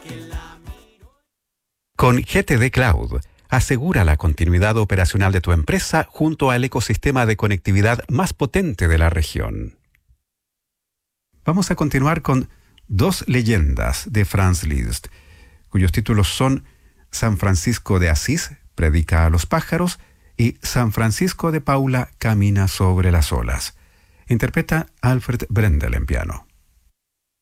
Con GTD Cloud, asegura la continuidad operacional de tu empresa junto al ecosistema de conectividad más potente de la región. Vamos a continuar con Dos leyendas de Franz Liszt, cuyos títulos son San Francisco de Asís, predica a los pájaros, y San Francisco de Paula camina sobre las olas. Interpreta Alfred Brendel en piano.